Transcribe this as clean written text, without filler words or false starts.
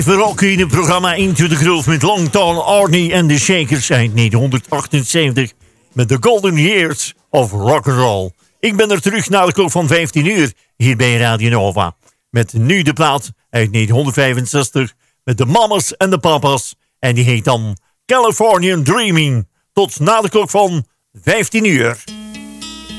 Rock in het programma Into the Groove met Longtone Arnie en de Shakers uit 1978 met The Golden Years of Rock'n'Roll. Ik ben er terug na de klok van 15 uur hier bij Radio Nova. Met nu de plaat uit 1965 met de Mamas en de Papas. En die heet dan Californian Dreaming. Tot na de klok van 15 uur.